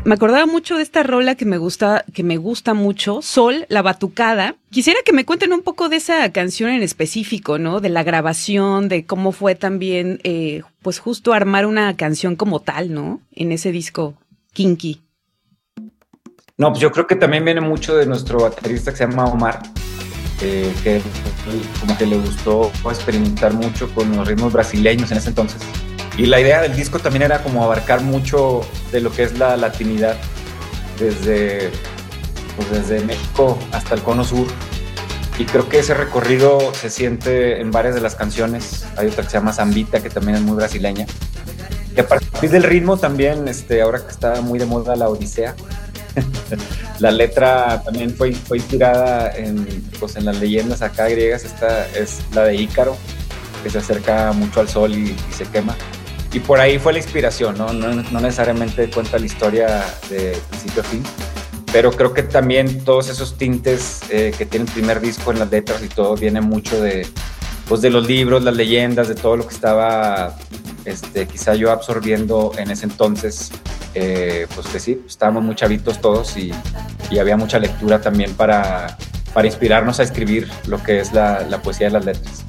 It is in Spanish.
Me acordaba mucho de esta rola que me gusta mucho, Sol, La Batucada. Quisiera que me cuenten un poco de esa canción en específico, ¿no? De la grabación, de cómo fue también, pues justo armar una canción como tal, ¿no? En ese disco Kinky. No, pues yo creo que también viene mucho de nuestro baterista que se llama Omar, que como que le gustó experimentar mucho con los ritmos brasileños en ese entonces. Y la idea del disco también era como abarcar mucho de lo que es la latinidad, desde México hasta el Cono Sur. Y creo que ese recorrido se siente en varias de las canciones. Hay otra que se llama Zambita, que también es muy brasileña. Y a partir del ritmo también, ahora que está muy de moda la Odisea, la letra también fue inspirada en las leyendas acá griegas. Esta es la de Ícaro, que se acerca mucho al sol y se quema. Y por ahí fue la inspiración, ¿no? No necesariamente cuenta la historia de principio a fin, pero creo que también todos esos tintes que tiene el primer disco en las letras y todo, viene mucho de los libros, las leyendas, de todo lo que estaba quizá yo absorbiendo en ese entonces. Pues que sí, estábamos muy chavitos todos y había mucha lectura también para inspirarnos a escribir lo que es la poesía de las letras.